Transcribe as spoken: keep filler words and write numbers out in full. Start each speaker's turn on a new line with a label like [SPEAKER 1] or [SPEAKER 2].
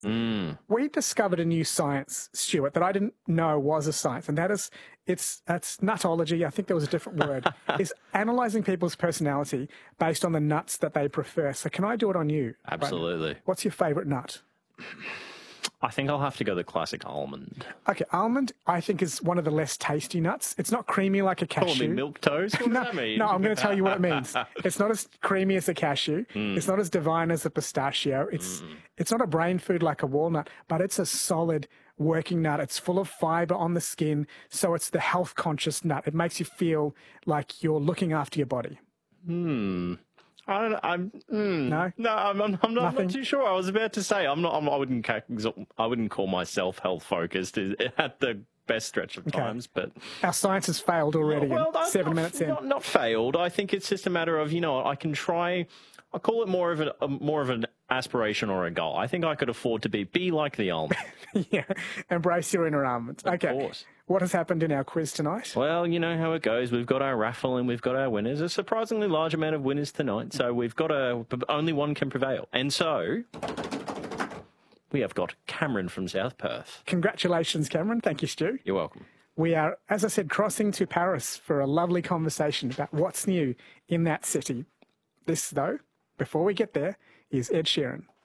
[SPEAKER 1] Mm.
[SPEAKER 2] We discovered a new science, Stuart, that I didn't know was a science, and that is, it's that's nutology. I think there was a different word. Is analysing people's personality based on the nuts that they prefer. So can I do it on you?
[SPEAKER 1] Absolutely.
[SPEAKER 2] Right? What's your favourite nut?
[SPEAKER 1] I think I'll have to go the classic almond.
[SPEAKER 2] Okay, almond, I think, is one of the less tasty nuts. It's not creamy like a cashew.
[SPEAKER 1] Call me milk toast? What does
[SPEAKER 2] no,
[SPEAKER 1] that mean?
[SPEAKER 2] no, I'm going to tell you what it means. It's not as creamy as a cashew. Mm. It's not as divine as a pistachio. It's mm. it's not a brain food like a walnut, but it's a solid working nut. It's full of fibre on the skin, so it's the health-conscious nut. It makes you feel like you're looking after your body.
[SPEAKER 1] Hmm. I don't know. I'm mm,
[SPEAKER 2] no,
[SPEAKER 1] no. I'm, I'm, I'm, not, I'm not too sure. I was about to say I'm not. I'm, I wouldn't. I wouldn't call myself health focused at the best stretch of
[SPEAKER 2] okay.
[SPEAKER 1] times. But
[SPEAKER 2] our science has failed already.
[SPEAKER 1] Well,
[SPEAKER 2] in seven
[SPEAKER 1] not,
[SPEAKER 2] minutes in,
[SPEAKER 1] not, not failed. I think it's just a matter of, you know, I can try. I call it more of a, a more of an aspiration or a goal. I think I could afford to be be like the almond.
[SPEAKER 2] Yeah, embrace your inner almond.
[SPEAKER 1] Of
[SPEAKER 2] okay.
[SPEAKER 1] course.
[SPEAKER 2] What has happened in our quiz tonight?
[SPEAKER 1] Well, you know how it goes. We've got our raffle and we've got our winners. A surprisingly large amount of winners tonight. So we've got a... Only one can prevail. And so... we have got Cameron from South Perth.
[SPEAKER 2] Congratulations, Cameron. Thank you, Stu.
[SPEAKER 1] You're welcome.
[SPEAKER 2] We are, as I said, crossing to Paris for a lovely conversation about what's new in that city. This, though, before we get there, is Ed Sheeran.